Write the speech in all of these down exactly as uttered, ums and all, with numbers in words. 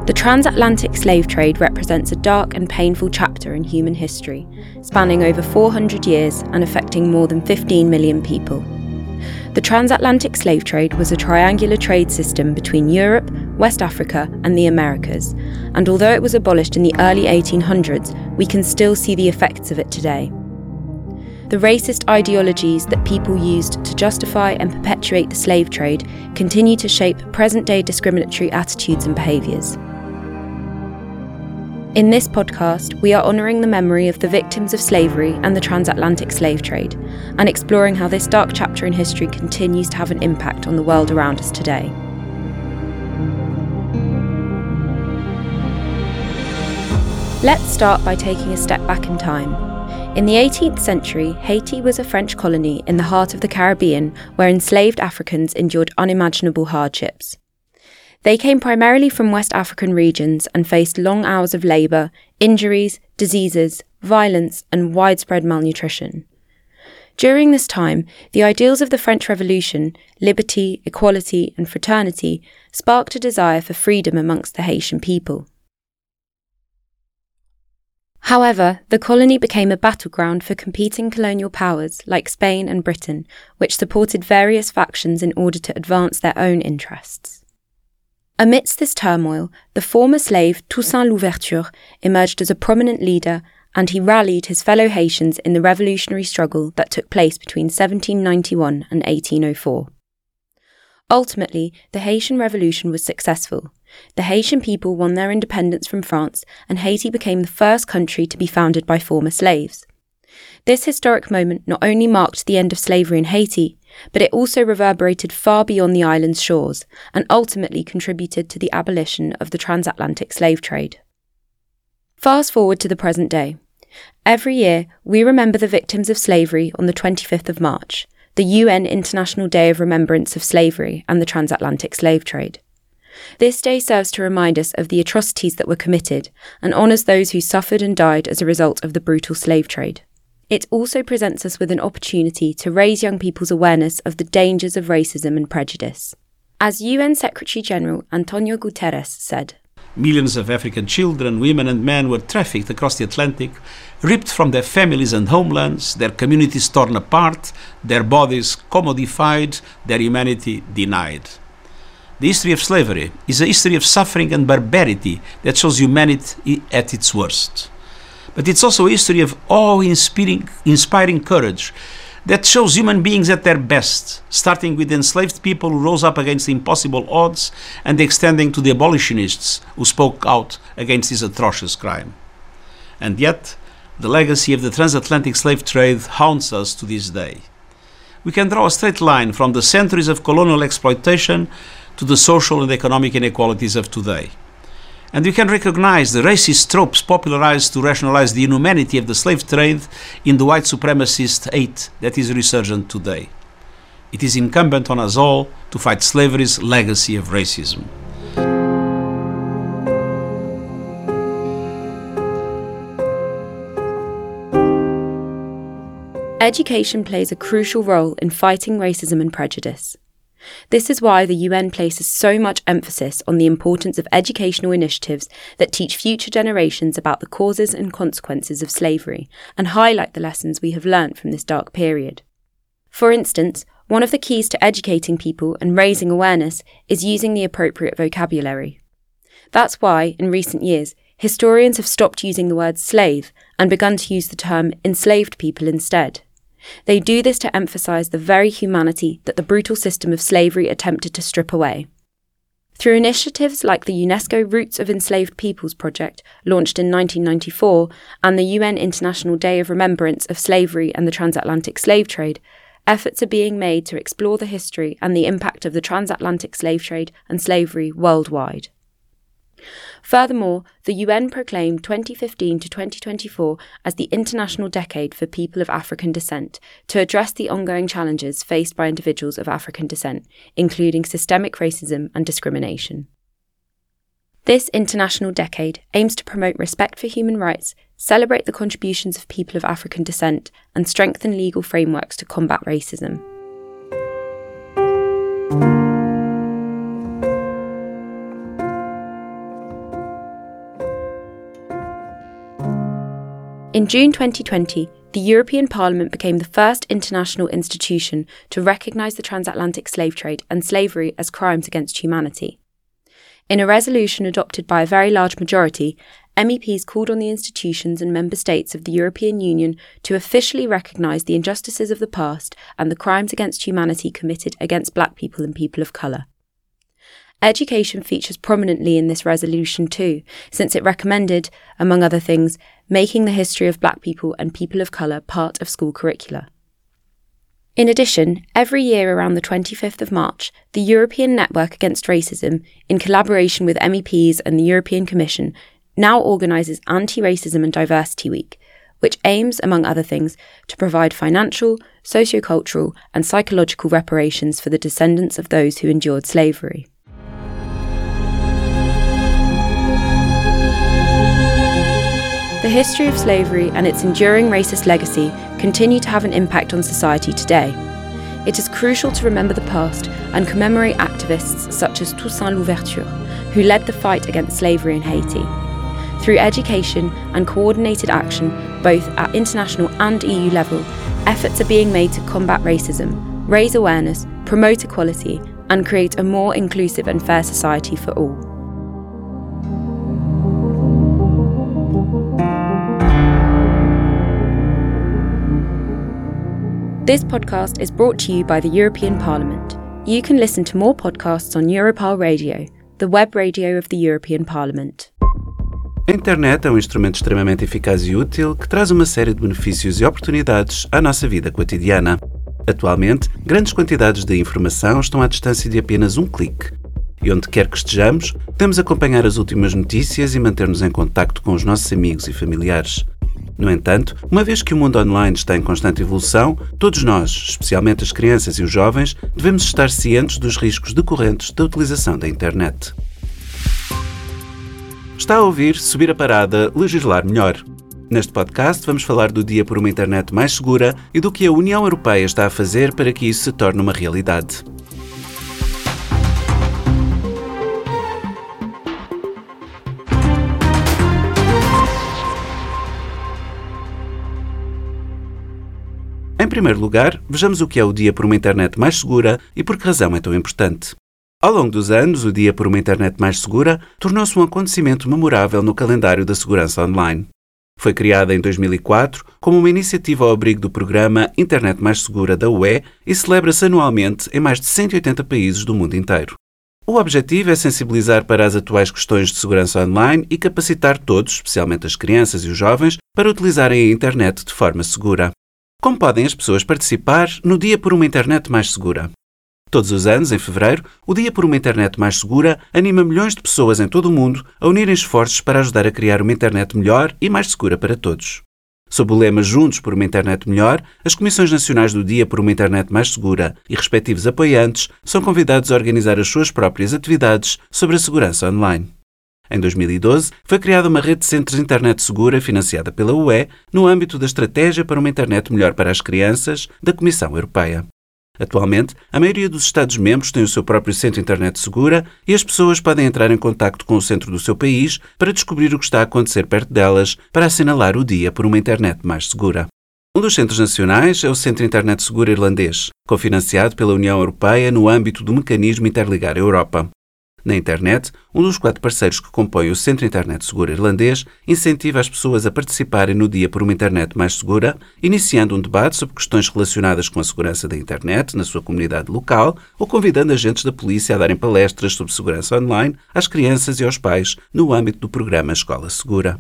The transatlantic slave trade represents a dark and painful chapter in human history, spanning over four hundred years and affecting more than fifteen million people. The transatlantic slave trade was a triangular trade system between Europe, West Africa, and the Americas, and although it was abolished in the early eighteen hundreds, we can still see the effects of it today. The racist ideologies that people used to justify and perpetuate the slave trade continue to shape present-day discriminatory attitudes and behaviours. In this podcast, we are honouring the memory of the victims of slavery and the transatlantic slave trade, and exploring how this dark chapter in history continues to have an impact on the world around us today. Let's start by taking a step back in time. In the eighteenth century, Haiti was a French colony in the heart of the Caribbean where enslaved Africans endured unimaginable hardships. They came primarily from West African regions and faced long hours of labour, injuries, diseases, violence, and widespread malnutrition. During this time, the ideals of the French Revolution, liberty, equality, and fraternity, sparked a desire for freedom amongst the Haitian people. However, the colony became a battleground for competing colonial powers like Spain and Britain, which supported various factions in order to advance their own interests. Amidst this turmoil, the former slave Toussaint Louverture emerged as a prominent leader, and he rallied his fellow Haitians in the revolutionary struggle that took place between seventeen ninety-one and eighteen oh four. Ultimately, the Haitian Revolution was successful. The Haitian people won their independence from France, and Haiti became the first country to be founded by former slaves. This historic moment not only marked the end of slavery in Haiti, but it also reverberated far beyond the island's shores and ultimately contributed to the abolition of the transatlantic slave trade. Fast forward to the present day. Every year, we remember the victims of slavery on the twenty-fifth of March, the U N International Day of Remembrance of Slavery and the Transatlantic Slave Trade. This day serves to remind us of the atrocities that were committed and honours those who suffered and died as a result of the brutal slave trade. It also presents us with an opportunity to raise young people's awareness of the dangers of racism and prejudice. As U N Secretary-General Antonio Guterres said, "Millions of African children, women and men were trafficked across the Atlantic, ripped from their families and homelands, their communities torn apart, their bodies commodified, their humanity denied." The history of slavery is a history of suffering and barbarity that shows humanity at its worst. But it's also a history of awe-inspiring inspiring courage that shows human beings at their best, starting with enslaved people who rose up against impossible odds and extending to the abolitionists who spoke out against this atrocious crime. And yet, the legacy of the transatlantic slave trade haunts us to this day. We can draw a straight line from the centuries of colonial exploitation to the social and economic inequalities of today. And we can recognize the racist tropes popularized to rationalize the inhumanity of the slave trade in the white supremacist hate that is resurgent today. It is incumbent on us all to fight slavery's legacy of racism. Education plays a crucial role in fighting racism and prejudice. This is why the U N places so much emphasis on the importance of educational initiatives that teach future generations about the causes and consequences of slavery and highlight the lessons we have learnt from this dark period. For instance, one of the keys to educating people and raising awareness is using the appropriate vocabulary. That's why, in recent years, historians have stopped using the word slave and begun to use the term enslaved people instead. They do this to emphasise the very humanity that the brutal system of slavery attempted to strip away. Through initiatives like the UNESCO Roots of Enslaved Peoples project, launched in nineteen ninety-four, and the U N International Day of Remembrance of Slavery and the Transatlantic Slave Trade, efforts are being made to explore the history and the impact of the transatlantic slave trade and slavery worldwide. Furthermore, the U N proclaimed twenty fifteen to twenty twenty-four as the International Decade for People of African Descent to address the ongoing challenges faced by individuals of African descent, including systemic racism and discrimination. This International Decade aims to promote respect for human rights, celebrate the contributions of people of African descent, and strengthen legal frameworks to combat racism. In June twenty twenty, the European Parliament became the first international institution to recognise the transatlantic slave trade and slavery as crimes against humanity. In a resolution adopted by a very large majority, M E Ps called on the institutions and member states of the European Union to officially recognise the injustices of the past and the crimes against humanity committed against black people and people of colour. Education features prominently in this resolution too, since it recommended, among other things, making the history of black people and people of colour part of school curricula. In addition, every year around the twenty-fifth of March, the European Network Against Racism, in collaboration with M E Ps and the European Commission, now organises Anti-Racism and Diversity Week, which aims, among other things, to provide financial, socio-cultural and psychological reparations for the descendants of those who endured slavery. The history of slavery and its enduring racist legacy continue to have an impact on society today. It is crucial to remember the past and commemorate activists such as Toussaint Louverture, who led the fight against slavery in Haiti. Through education and coordinated action, both at international and E U level, efforts are being made to combat racism, raise awareness, promote equality, and create a more inclusive and fair society for all. This podcast is brought to you by the European Parliament. You can listen to more podcasts on Europal Radio, the web radio of the European Parliament. A internet é um instrumento extremamente eficaz e útil que traz uma série de benefícios e oportunidades à nossa vida cotidiana. Atualmente, grandes quantidades de informação estão à distância de apenas um clique. E onde quer que estejamos, podemos acompanhar as últimas notícias e manter-nos em contacto com os nossos amigos e familiares. No entanto, uma vez que o mundo online está em constante evolução, todos nós, especialmente as crianças e os jovens, devemos estar cientes dos riscos decorrentes da utilização da internet. Está a ouvir Subir a Parada, Legislar Melhor. Neste podcast vamos falar do Dia por uma Internet mais segura e do que a União Europeia está a fazer para que isso se torne uma realidade. Em primeiro lugar, vejamos o que é o Dia por uma Internet mais segura e por que razão é tão importante. Ao longo dos anos, o Dia por uma Internet mais segura tornou-se um acontecimento memorável no calendário da segurança online. Foi criada em dois mil e quatro como uma iniciativa ao abrigo do programa Internet Mais Segura da U E e celebra-se anualmente em mais de cento e oitenta países do mundo inteiro. O objetivo é sensibilizar para as atuais questões de segurança online e capacitar todos, especialmente as crianças e os jovens, para utilizarem a internet de forma segura. Como podem as pessoas participar no Dia por uma Internet mais segura? Todos os anos, em fevereiro, o Dia por uma Internet mais segura anima milhões de pessoas em todo o mundo a unirem esforços para ajudar a criar uma internet melhor e mais segura para todos. Sob o lema Juntos por uma Internet Melhor, as Comissões Nacionais do Dia por uma Internet mais segura e respectivos apoiantes são convidados a organizar as suas próprias atividades sobre a segurança online. Em dois mil e doze, foi criada uma rede de centros de internet segura financiada pela U E no âmbito da Estratégia para uma Internet Melhor para as Crianças da Comissão Europeia. Atualmente, a maioria dos Estados-membros tem o seu próprio centro de internet segura e as pessoas podem entrar em contacto com o centro do seu país para descobrir o que está a acontecer perto delas para assinalar o Dia por uma Internet mais segura. Um dos centros nacionais é o Centro de Internet Segura Irlandês, cofinanciado pela União Europeia no âmbito do mecanismo Interligar a Europa. Na internet, um dos quatro parceiros que compõem o Centro de Internet Segura Irlandês incentiva as pessoas a participarem no Dia por uma Internet mais segura, iniciando um debate sobre questões relacionadas com a segurança da internet na sua comunidade local ou convidando agentes da polícia a darem palestras sobre segurança online às crianças e aos pais no âmbito do programa Escola Segura.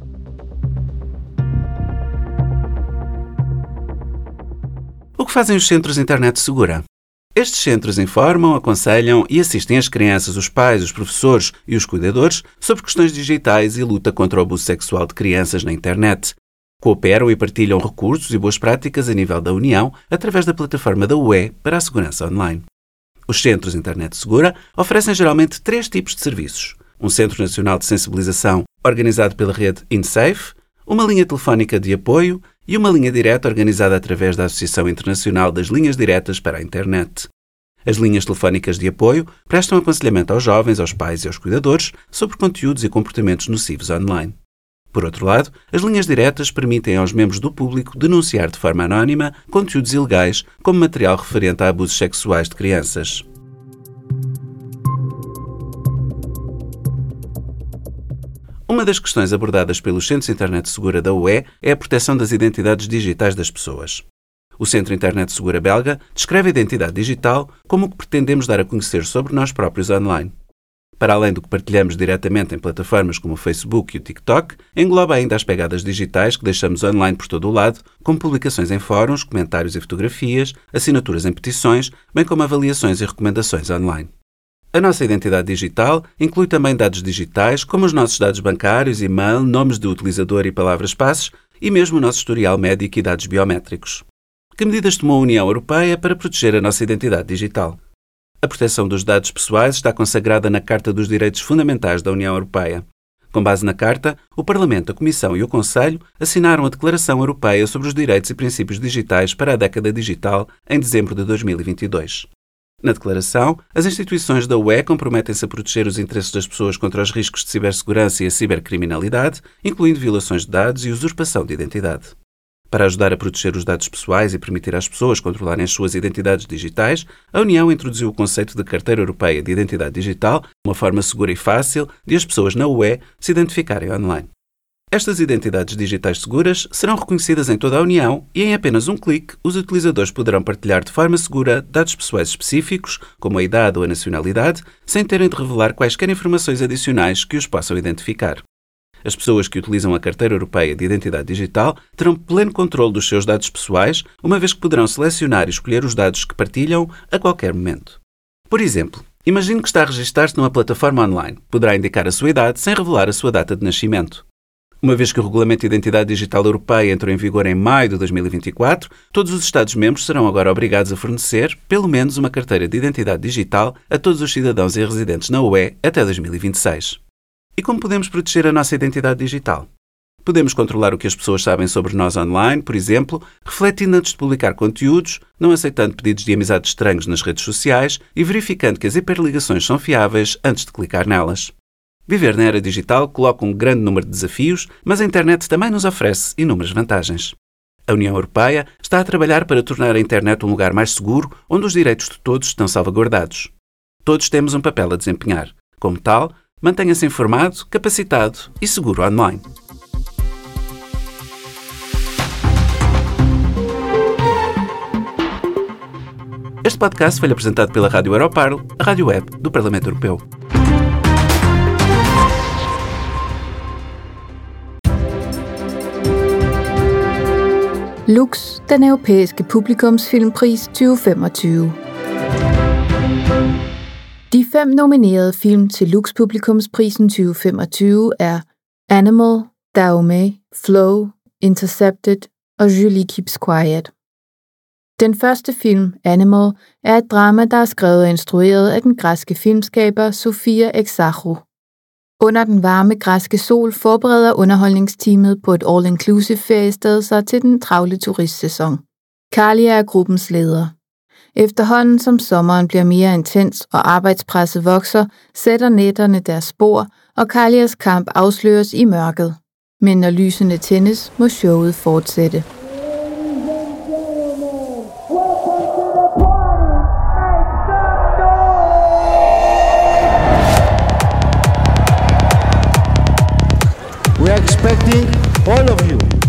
O que fazem os centros de internet segura? Estes centros informam, aconselham e assistem as crianças, os pais, os professores e os cuidadores sobre questões digitais e luta contra o abuso sexual de crianças na internet. Cooperam e partilham recursos e boas práticas a nível da União através da plataforma da U E para a segurança online. Os centros de internet segura oferecem geralmente três tipos de serviços. Um Centro Nacional de Sensibilização organizado pela rede InSafe, uma linha telefónica de apoio e uma linha direta organizada através da Associação Internacional das Linhas Diretas para a Internet. As linhas telefónicas de apoio prestam aconselhamento aos jovens, aos pais e aos cuidadores sobre conteúdos e comportamentos nocivos online. Por outro lado, as linhas diretas permitem aos membros do público denunciar de forma anónima conteúdos ilegais, como material referente a abusos sexuais de crianças. Uma das questões abordadas pelos Centros Internet Segura da U E é a proteção das identidades digitais das pessoas. O Centro Internet Segura belga descreve a identidade digital como o que pretendemos dar a conhecer sobre nós próprios online. Para além do que partilhamos diretamente em plataformas como o Facebook e o TikTok, engloba ainda as pegadas digitais que deixamos online por todo o lado, como publicações em fóruns, comentários e fotografias, assinaturas em petições, bem como avaliações e recomendações online. A nossa identidade digital inclui também dados digitais, como os nossos dados bancários, e-mail, nomes de utilizador e palavras-passe, e mesmo o nosso historial médico e dados biométricos. Que medidas tomou a União Europeia para proteger a nossa identidade digital? A proteção dos dados pessoais está consagrada na Carta dos Direitos Fundamentais da União Europeia. Com base na Carta, o Parlamento, a Comissão e o Conselho assinaram a Declaração Europeia sobre os Direitos e Princípios Digitais para a década digital em dezembro de dois mil e vinte e dois. Na declaração, as instituições da U E comprometem-se a proteger os interesses das pessoas contra os riscos de cibersegurança e a cibercriminalidade, incluindo violações de dados e usurpação de identidade. Para ajudar a proteger os dados pessoais e permitir às pessoas controlarem as suas identidades digitais, a União introduziu o conceito de Carteira Europeia de Identidade Digital, uma forma segura e fácil de as pessoas na U E se identificarem online. Estas identidades digitais seguras serão reconhecidas em toda a União e, em apenas um clique, os utilizadores poderão partilhar de forma segura dados pessoais específicos, como a idade ou a nacionalidade, sem terem de revelar quaisquer informações adicionais que os possam identificar. As pessoas que utilizam a Carteira Europeia de Identidade Digital terão pleno controle dos seus dados pessoais, uma vez que poderão selecionar e escolher os dados que partilham a qualquer momento. Por exemplo, imagine que está a registrar-se numa plataforma online. Poderá indicar a sua idade sem revelar a sua data de nascimento. Uma vez que o Regulamento de Identidade Digital Europeia entrou em vigor em maio de dois mil e vinte e quatro, todos os Estados-membros serão agora obrigados a fornecer, pelo menos, uma carteira de identidade digital a todos os cidadãos e residentes na U E até dois mil e vinte e seis. E como podemos proteger a nossa identidade digital? Podemos controlar o que as pessoas sabem sobre nós online, por exemplo, refletindo antes de publicar conteúdos, não aceitando pedidos de amizade estranhos nas redes sociais e verificando que as hiperligações são fiáveis antes de clicar nelas. Viver na era digital coloca um grande número de desafios, mas a internet também nos oferece inúmeras vantagens. A União Europeia está a trabalhar para tornar a internet um lugar mais seguro, onde os direitos de todos estão salvaguardados. Todos temos um papel a desempenhar. Como tal, mantenha-se informado, capacitado e seguro online. Este podcast foi apresentado pela Rádio Europarl, a rádio web do Parlamento Europeu. Lux, den europæiske publikumsfilmpris tyve femogtyve. De fem nominerede film til Lux Publikumsprisen tyve femogtyve er Animal, Dahomey, Flow, Intercepted og Julie Keeps Quiet. Den første film, Animal, er et drama, der er skrevet og instrueret af den græske filmskaber Sofia Exarchou. Under den varme græske sol forbereder underholdningsteamet på et all-inclusive feriested sig til den travle turistsæson. Kalia er gruppens leder. Efterhånden som sommeren bliver mere intens og arbejdspresset vokser, sætter nætterne deres spor, og Kalias kamp afsløres i mørket. Men når lysene tændes, må showet fortsætte. We are expecting all of you